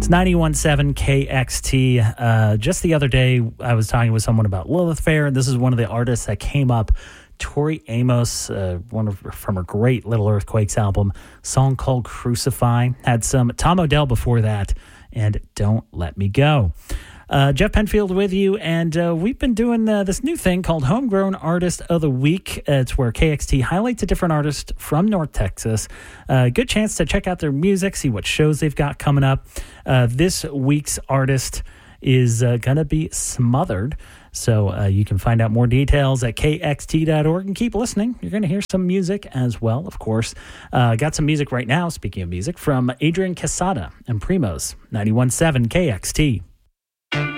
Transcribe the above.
It's 91.7 KXT. Just the other day, I was talking with someone about Lilith Fair, and this is one of the artists that came up. Tori Amos, from her great Little Earthquakes album, song called Crucify. Had some Tom Odell before that, and Don't Let Me Go. Jeff Penfield with you, and we've been doing this new thing called Homegrown Artist of the Week. It's where KXT highlights a different artist from North Texas. Good chance to check out their music, see what shows they've got coming up. This week's artist is going to be Smothered. So you can find out more details at kxt.org and keep listening. You're going to hear some music as well, of course. Got some music right now, speaking of music, from Adrian Quesada and Primos, 91.7 KXT.